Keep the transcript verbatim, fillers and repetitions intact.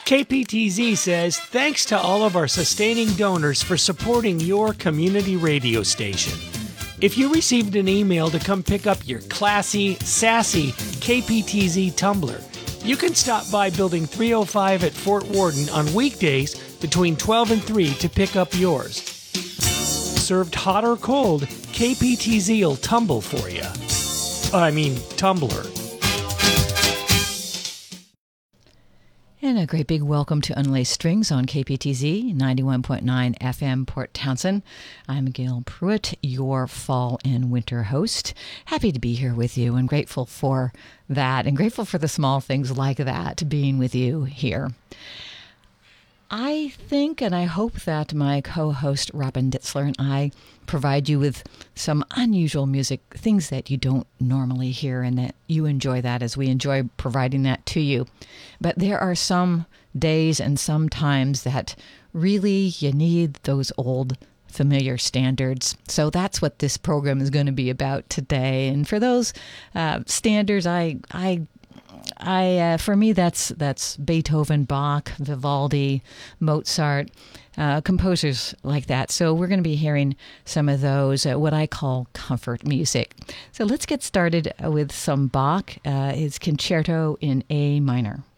K P T Z says thanks to all of our sustaining donors for supporting your community radio station. If you received an email to come pick up your classy, sassy K P T Z tumbler, you can stop by Building three oh five at Fort Worden on weekdays between twelve and three to pick up yours. Served hot or cold, K P T Z will tumble for you. I mean, tumbler. And a great big welcome to Unlaced Strings on K P T Z ninety-one point nine F M Port Townsend. I'm Gail Pruitt, your fall and winter host. Happy to be here with you and grateful for that and grateful for the small things like that being with you here. I think and I hope that my co-host Robin Ditzler and I provide you with some unusual music, things that you don't normally hear, and that you enjoy that as we enjoy providing that to you. But there are some days and some times that really you need those old familiar standards. So that's what this program is going to be about today. And for those uh, standards, I I I, uh, for me, that's that's Beethoven, Bach, Vivaldi, Mozart, uh, composers like that. So we're going to be hearing some of those, uh, what I call comfort music. So let's get started with some Bach, uh, his concerto in A minor.